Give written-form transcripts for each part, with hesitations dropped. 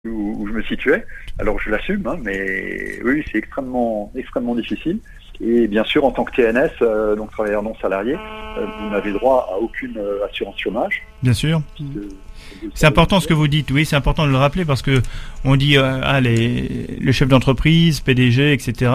où je me situais. Alors je l'assume, hein, mais oui, c'est extrêmement difficile. Et bien sûr, en tant que TNS, donc travailleur non salarié, vous n'avez droit à aucune assurance chômage. Bien sûr. C'est important ce que vous dites, oui, c'est important de le rappeler parce que on dit le chef d'entreprise, PDG, etc.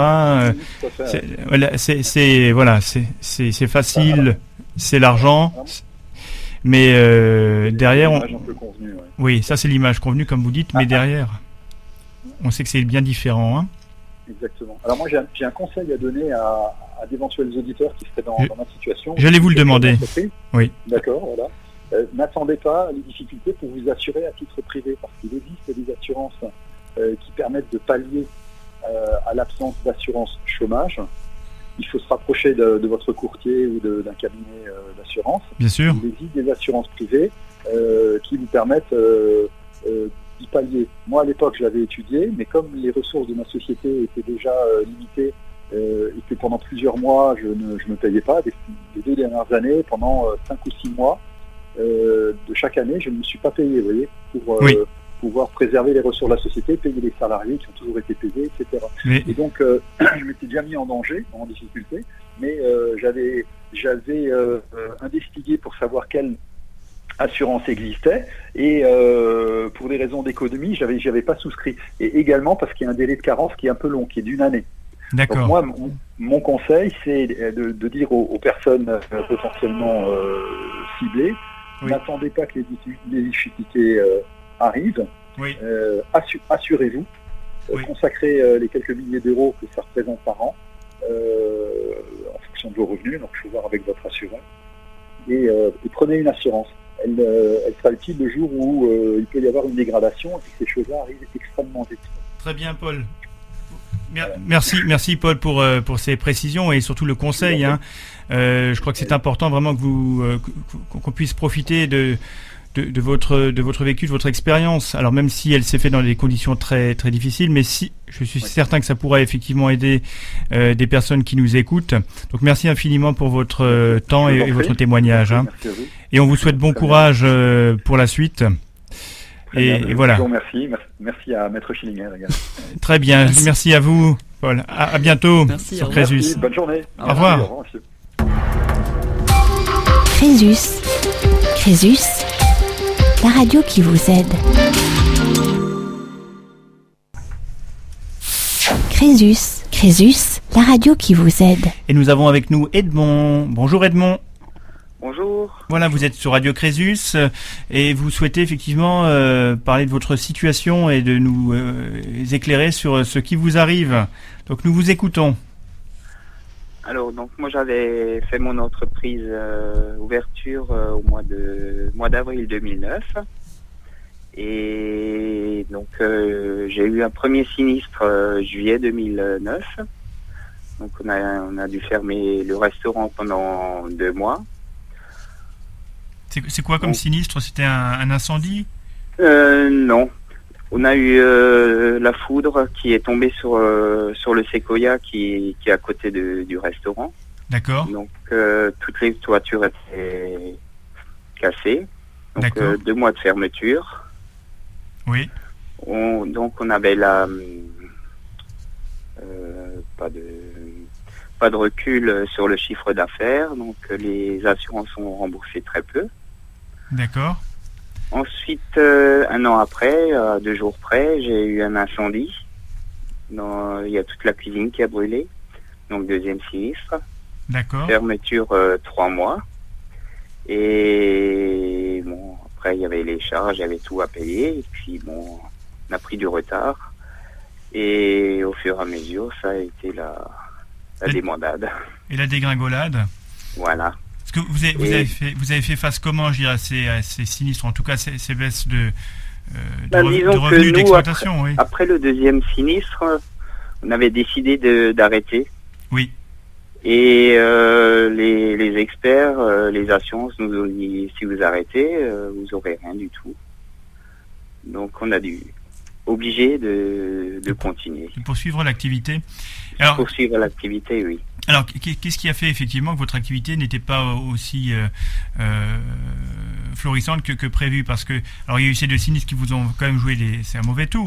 C'est facile, c'est l'argent, mais derrière, oui, ça c'est l'image convenue comme vous dites, mais derrière, on sait que c'est bien différent. Hein. Exactement. Alors moi j'ai un conseil à donner à d'éventuels auditeurs qui seraient dans ma situation. J'allais vous le demander. Oui. D'accord, voilà. N'attendez pas les difficultés pour vous assurer à titre privé, parce qu'il existe des assurances qui permettent de pallier à l'absence d'assurance chômage. Il faut se rapprocher de votre courtier ou d'un cabinet d'assurance. Bien sûr. Il existe des assurances privées qui vous permettent d'y pallier. Moi à l'époque je l'avais étudié, mais comme les ressources de ma société étaient déjà limitées et que pendant plusieurs mois je ne payais pas, les 2 dernières années, pendant 5 ou 6 mois, de chaque année, je ne me suis pas payé, vous voyez, pour pouvoir préserver les ressources de la société, payer les salariés qui ont toujours été payés, etc. Et donc, je m'étais déjà mis en danger, en difficulté, mais j'avais investigué pour savoir quelle assurance existait, et pour des raisons d'économie, j'avais pas souscrit. Et également parce qu'il y a un délai de carence qui est un peu long, qui est d'1 année. D'accord. Donc moi, mon conseil, c'est de dire aux personnes potentiellement ciblées, n'attendez pas que les difficultés arrivent. Oui. Assurez-vous, consacrez les quelques milliers d'euros que ça représente par an en fonction de vos revenus, donc il faut voir avec votre assureur, et prenez une assurance. Elle sera utile le jour où il peut y avoir une dégradation et que ces choses-là arrivent extrêmement vite. Très bien, Paul. Merci Paul pour ces précisions et surtout le conseil. Hein. Je crois que c'est important vraiment que qu'on puisse profiter de votre vécu, de votre expérience. Alors même si elle s'est faite dans des conditions très très difficiles, mais si je suis certain que ça pourra effectivement aider des personnes qui nous écoutent. Donc merci infiniment pour votre temps et votre témoignage. Hein. Merci à vous. Et on vous souhaite bon courage pour la suite. Et voilà. Merci à Maître Schillinger également. Très bien, merci à vous, Paul. À bientôt sur Crésus. Merci, bonne journée. Au revoir. Au revoir, monsieur. Crésus, la radio qui vous aide. Crésus, la radio qui vous aide. Et nous avons avec nous Edmond. Bonjour Edmond. Bonjour. Voilà, vous êtes sur Radio Crésus et vous souhaitez effectivement parler de votre situation et de nous éclairer sur ce qui vous arrive. Donc nous vous écoutons. Alors donc moi j'avais fait mon entreprise ouverture au mois d'avril 2009 et donc j'ai eu un premier sinistre juillet 2009. Donc on a dû fermer le restaurant pendant 2 mois. C'est quoi comme sinistre? C'était un incendie? Non. On a eu la foudre qui est tombée sur le séquoia qui est à côté du restaurant. D'accord. Donc toutes les toitures étaient cassées. Donc 2 mois de fermeture. Oui. Donc on avait pas de recul sur le chiffre d'affaires. Donc les assurances ont remboursé très peu. D'accord. Ensuite, 1 an après, à 2 jours près, j'ai eu un incendie. Il y a toute la cuisine qui a brûlé. Donc 2e sinistre. D'accord. Fermeture 3 mois. Et bon, après il y avait les charges, il y avait tout à payer. Et puis bon, on a pris du retard. Et au fur et à mesure, ça a été la débandade. Et la dégringolade. Voilà. Est-ce que vous avez fait face comment, je dirais, à ces sinistres, en tout cas ces baisses de revenus d'exploitation? Après le 2e sinistre, on avait décidé d'arrêter. Oui. Et les experts, les assurances nous ont dit, si vous arrêtez, vous n'aurez rien du tout. Donc on a dû obligé de continuer. De poursuivre l'activité. Poursuivre l'activité, oui. Alors, qu'est-ce qui a fait effectivement que votre activité n'était pas aussi florissante que prévu, parce que alors il y a eu ces deux sinistres qui vous ont quand même joué c'est un mauvais tour.